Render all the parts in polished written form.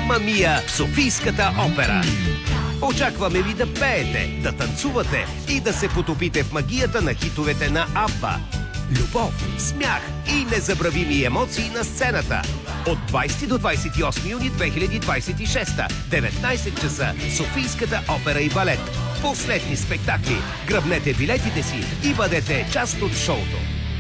Мама Мия в Софийската опера. Очакваме ви да пеете, да танцувате и да се потопите в магията на хитовете на Абба. Любов, смях и незабравими емоции на сцената. От 20 до 28 юни 2026, 19 часа, Софийската опера и балет. Последни спектакли. Гръбнете билетите си и бъдете част от шоуто.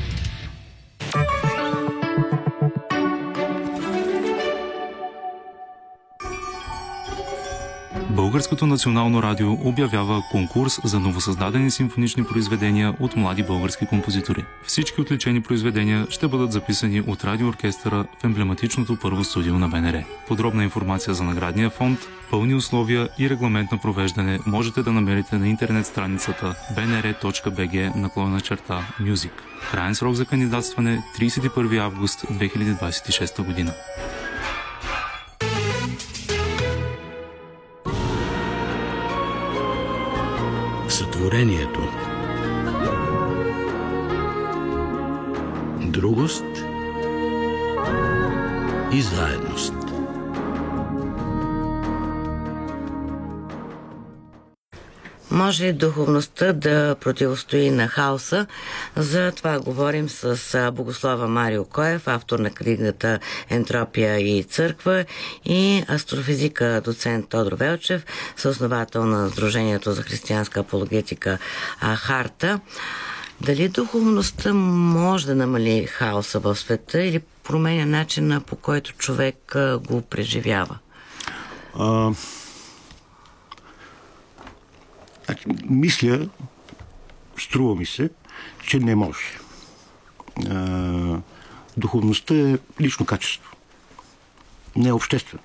Българското национално радио обявява конкурс за новосъздадени симфонични произведения от млади български композитори. Всички отличени произведения ще бъдат записани от радиооркестъра в емблематичното първо студио на БНР. Подробна информация за наградния фонд, пълни условия и регламент на провеждане можете да намерите на интернет страницата bnr.bg/music. Краен срок за кандидатстване 31 август 2026 година. Сътворението. Другост и заедност. Може ли духовността да противостои на хаоса? За това говорим с богослова Марио Коев, автор на книгата "Ентропия и църква", и астрофизика доцент Тодор Велчев, съосновател на Сдружението за християнска апологетика Харта. Дали духовността може да намали хаоса в света или променя начина, по който човек го преживява? Мисля, струва ми се, че не може. Духовността е лично качество. Не е обществено.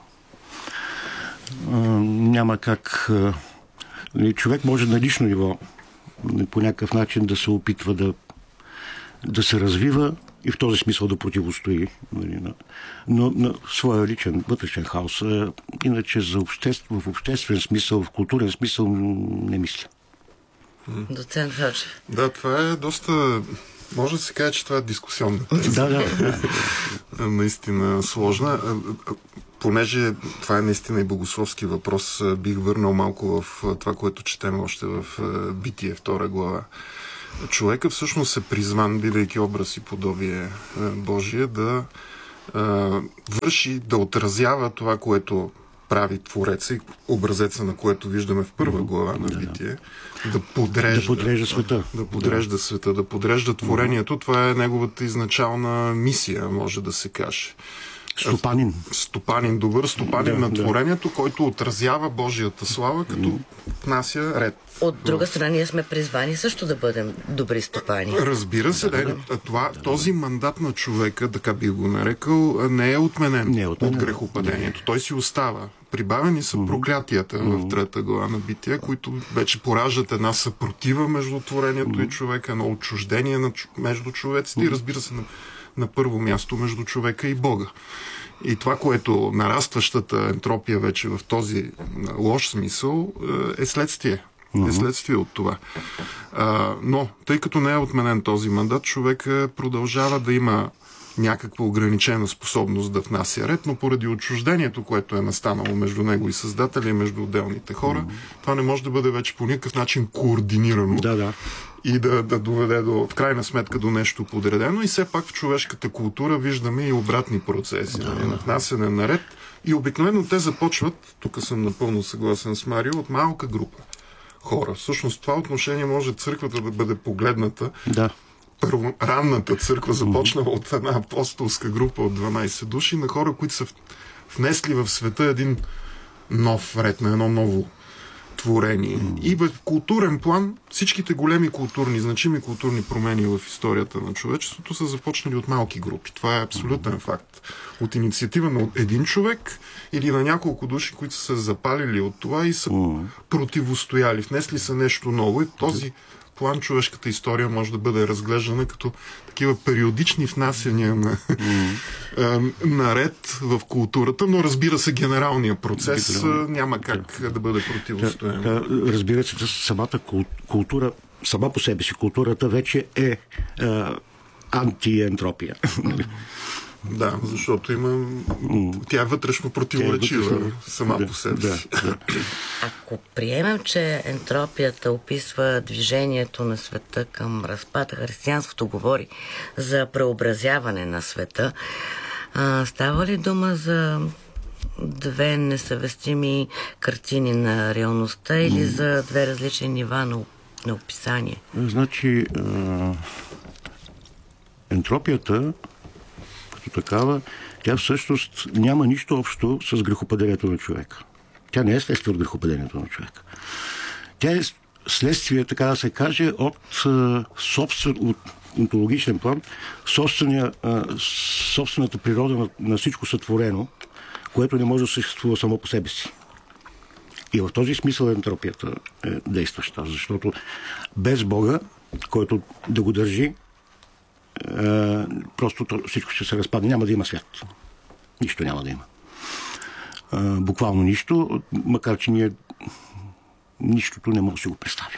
Няма как... Човек може на лично ниво по някакъв начин да се опитва да се развива и в този смисъл да противостои. Но на своя личен вътрешен хаос. Иначе в обществен смисъл, в културен смисъл не мисля. Доцент Велчев. Да, това е доста... Може да се каже, че това е дискусионна теза. Да. Наистина сложна. Понеже това е наистина и богословски въпрос, бих върнал малко в това, което четем още в Битие, 2 глава. Човека всъщност е призван, бидейки образ и подобие Божие, да върши, да отразява това, което прави Твореца и образеца, на което виждаме в 1 глава на Битие, да подрежда света. Да подрежда света, да подрежда творението. Това е неговата изначална мисия, може да се каже. Добър стопанин на творението, който отразява Божията слава, като внася ред. От друга страна, ние сме призвани също да бъдем добри стопани. Разбира се, този мандат на човека, така би го нарекал, не е отменен от грехопадението. Той си остава. Прибавени са проклятията в 3 глава на Бития, които вече пораждат една съпротива между творението и човека, едно отчуждение между човеците и, разбира се, на първо място между човека и Бога. И това, което нарастващата ентропия вече в този лош смисъл е следствие. Е следствие от това. Но, тъй като не е отменен този мандат, човек продължава да има някаква ограничена способност да внася ред, но поради отчуждението, което е настанало между него и Създателя и между отделните хора, това не може да бъде вече по никакъв начин координирано. И да доведе в крайна сметка до нещо подредено. И все пак в човешката култура виждаме и обратни процеси на внасяне на ред. И обикновено те започват, тук съм напълно съгласен с Марио, от малка група хора. Всъщност това отношение може църквата да бъде погледната. Първо, ранната църква започнала от една апостолска група от 12 души на хора, които са внесли в света един нов ред, на едно ново творение. И в културен план всичките големи значими културни промени в историята на човечеството са започнали от малки групи. Това е абсолютен факт. От инициатива на един човек или на няколко души, които са се запалили от това и са противостояли. Внесли са нещо ново и този план човешката история може да бъде разглеждана като такива периодични внасяния на ред в културата, но разбира се, генералния процес няма как да бъде противостоен. Разбира се, самата култура, сама по себе си културата вече е антиентропия. Да, защото има... Тя е вътрешно противоречива сама по себе си. Ако приемем, че ентропията описва движението на света към разпад, християнството говори за преобразяване на света, става ли дума за две несъвместими картини на реалността или за две различни нива на описание? Значи, ентропията като такава, тя всъщност няма нищо общо с грехопадението на човека. Тя не е следствие от грехопадението на човека. Тя е следствие, така да се каже, от онтологичен план, собствената природа на всичко сътворено, което не може да съществува само по себе си. И в този смисъл ентропията е действаща, защото без Бога, който да го държи, просто всичко ще се разпадне. Няма да има свят. Нищо няма да има. Буквално нищо, макар че ние нищото не може да си го представим.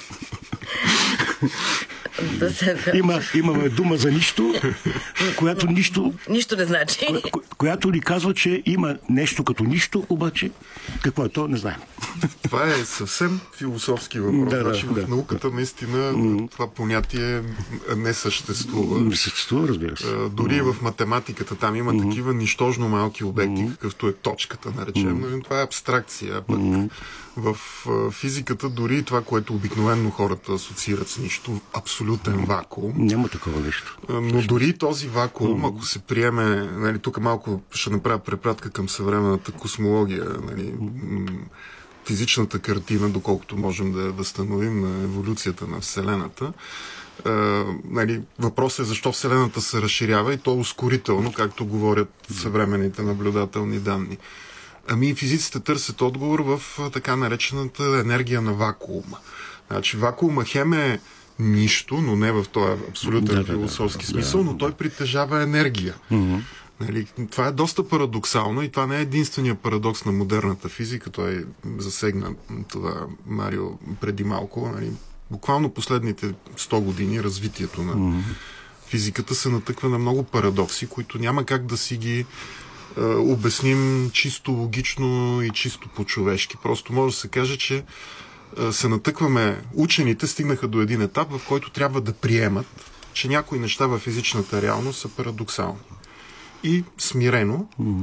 Имаме дума за нищо, която нищо не значи. Която ни казва, че има нещо като нищо, обаче какво е то, не знаем. Това е съвсем философски въпрос. В науката наистина това понятие не съществува. Не съществува, разбира се. Дори в математиката там има такива нищожно малки обекти, какъвто е точката, наречем. Това е абстракция. Пък в физиката дори това, което обикновено хората асоциират с нищо, абсолютен вакуум. Няма такова нещо. Но дори този вакуум, ако се приеме, нали, тук малко ще направя препратка към съвременната космология, нали, физичната картина, доколкото можем да възстановим на еволюцията на Вселената. Нали, въпросът е защо Вселената се разширява и то ускорително, както говорят съвременните наблюдателни данни. Ами физиците търсят отговор в така наречената енергия на вакуума. Значи вакуума хем е нищо, но не в този абсолютен философски смисъл, но той притежава енергия. Нали, това е доста парадоксално и това не е единствения парадокс на модерната физика. Той засегна това Марио преди малко. Нали, буквално последните 100 години развитието на физиката се натъква на много парадокси, които няма как да си ги обясним чисто логично и чисто по-човешки. Просто може да се каже, че се натъкваме, учените стигнаха до един етап, в който трябва да приемат, че някои неща във физичната реалност са парадоксални. И смирено